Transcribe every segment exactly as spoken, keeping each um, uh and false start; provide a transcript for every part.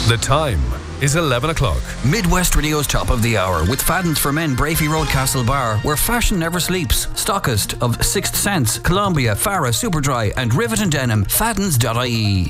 The time is eleven o'clock. Midwest Radio's top of the hour with Fadden's for Men, Brafey Road, Castlebar, where fashion never sleeps. Stockist of Sixth Sense, Columbia, Farah, Superdry and Rivet and Denim. Faddens dot I E.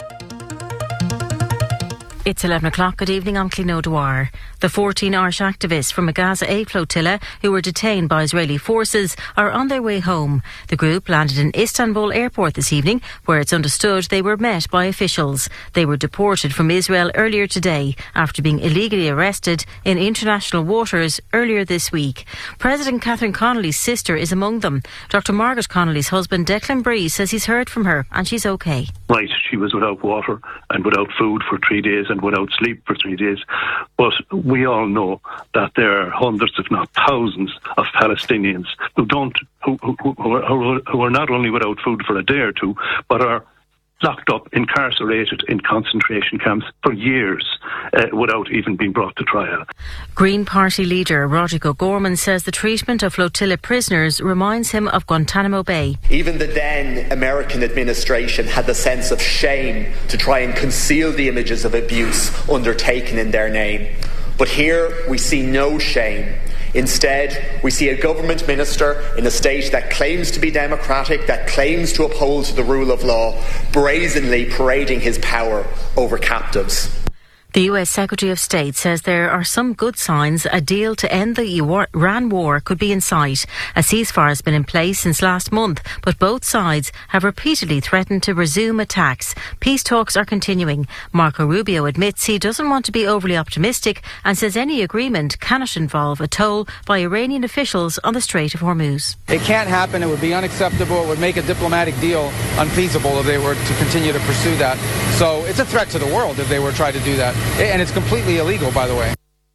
It's eleven o'clock. Good evening, I'm Clino O'Dwyer. The fourteen Irish activists from a Gaza aid flotilla who were detained by Israeli forces are on their way home. The group landed in Istanbul airport this evening, where it's understood they were met by officials. They were deported from Israel earlier today after being illegally arrested in international waters earlier this week. President Catherine Connolly's sister is among them. Doctor Margaret Connolly's husband, Declan Bree, says he's heard from her and she's okay. Right, she was without water and without food for three days and without sleep for three days. But we all know that there are hundreds, if not thousands, of Palestinians who don't, who, who, who, are, who are not only without food for a day or two, but are locked up, incarcerated in concentration camps for years uh, without even being brought to trial. Green Party leader Roderick O'Gorman says the treatment of flotilla prisoners reminds him of Guantanamo Bay. Even the then American administration had the sense of shame to try and conceal the images of abuse undertaken in their name. But here we see no shame. Instead, we see a government minister in a state that claims to be democratic, that claims to uphold the rule of law, brazenly parading his power over captives. The U S Secretary of State says there are some good signs a deal to end the Iran war could be in sight. A ceasefire has been in place since last month, but both sides have repeatedly threatened to resume attacks. Peace talks are continuing. Marco Rubio admits he doesn't want to be overly optimistic and says any agreement cannot involve a toll by Iranian officials on the Strait of Hormuz. It can't happen. It would be unacceptable. It would make a diplomatic deal unfeasible if they were to continue to pursue that. So it's a threat to the world if they were to try to do that. And it's completely illegal, by the way.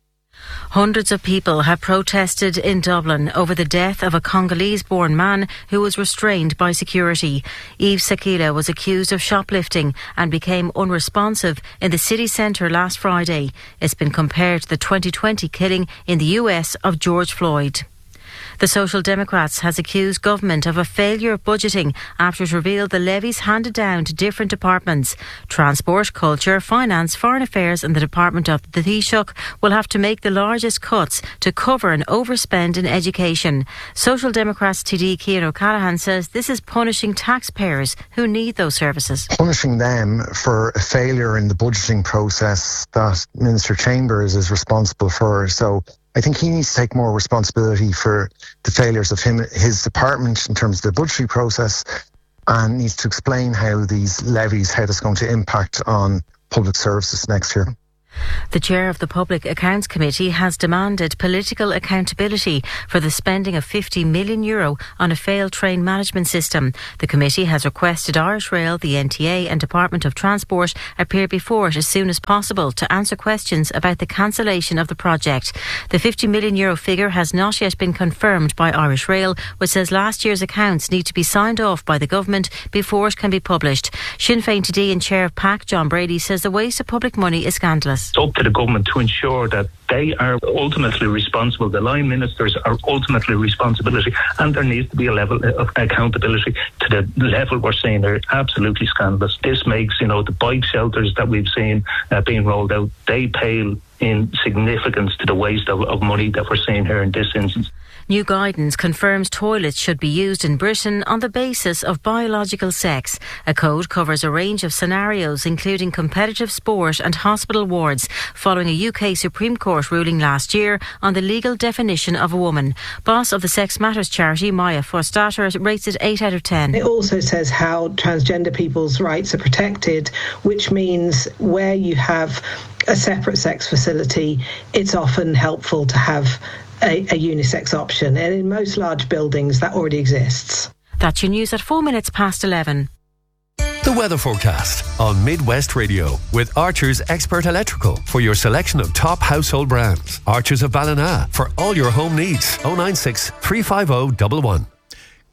Hundreds of people have protested in Dublin over the death of a Congolese-born man who was restrained by security. Yves Sakila was accused of shoplifting and became unresponsive in the city centre last Friday. It's been compared to the twenty twenty killing in the U S of George Floyd. The Social Democrats has accused government of a failure of budgeting after it revealed the levies handed down to different departments. Transport, Culture, Finance, Foreign Affairs and the Department of the Taoiseach will have to make the largest cuts to cover an overspend in education. Social Democrats T D Cian O'Callaghan says this is punishing taxpayers who need those services. Punishing them for a failure in the budgeting process that Minister Chambers is responsible for. So I think he needs to take more responsibility for the failures of him, his department in terms of the budgetary process, and needs to explain how these levies, how that's going to impact on public services next year. The chair of the Public Accounts Committee has demanded political accountability for the spending of fifty million euro on a failed train management system. The committee has requested Irish Rail, the N T A and Department of Transport appear before it as soon as possible to answer questions about the cancellation of the project. The fifty million euro figure has not yet been confirmed by Irish Rail, which says last year's accounts need to be signed off by the government before it can be published. Sinn Féin T D and Chair of P A C, John Brady, says the waste of public money is scandalous. It's up to the government to ensure that they are ultimately responsible. The line ministers are ultimately responsibility, and there needs to be a level of accountability to the level we're seeing. They're absolutely scandalous. This makes, you know, the bike shelters that we've seen uh, being rolled out, they pale in significance to the waste of, of money that we're seeing here in this instance. New guidance confirms toilets should be used in Britain on the basis of biological sex. A code covers a range of scenarios, including competitive sport and hospital wards, following a U K Supreme Court ruling last year on the legal definition of a woman. Boss of the Sex Matters charity, Maya Forstater, rates it eight out of ten. It also says how transgender people's rights are protected, which means where you have a separate sex facility, it's often helpful to have A, a unisex option, and in most large buildings that already exists. That's your news at four minutes past eleven. The weather forecast on Midwest Radio with Archer's Expert Electrical for your selection of top household brands. Archer's of Ballina for all your home needs. oh nine six, three five oh, one one.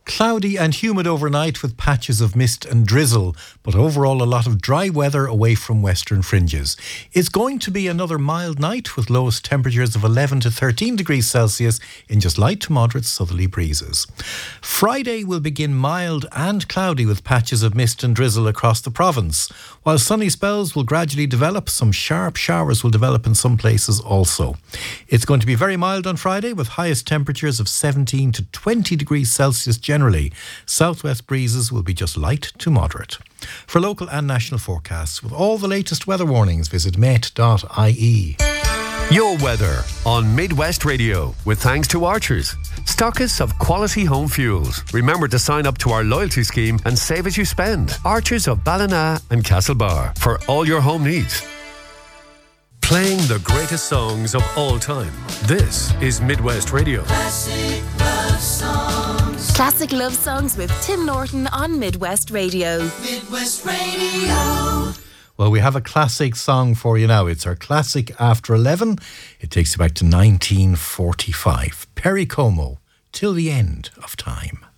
Cloudy and humid overnight with patches of mist and drizzle, but overall a lot of dry weather away from western fringes. It's going to be another mild night with lowest temperatures of eleven to thirteen degrees Celsius in just light to moderate southerly breezes. Friday will begin mild and cloudy with patches of mist and drizzle across the province. While sunny spells will gradually develop, some sharp showers will develop in some places also. It's going to be very mild on Friday with highest temperatures of seventeen to twenty degrees Celsius generally. Southwest breezes will be just light to moderate. For local and national forecasts with all the latest weather warnings, visit met dot I E. Your weather on Midwest Radio with thanks to Archers, stockists of quality home fuels. Remember to sign up to our loyalty scheme and save as you spend. Archers of Ballina and Castlebar for all your home needs. Playing the greatest songs of all time. This is Midwest Radio. Classic love songs. Classic love songs with Tim Norton on Midwest Radio. Midwest Radio. Well, we have a classic song for you now. It's our classic After eleven. It takes you back to nineteen forty-five. Perry Como, Till the End of Time.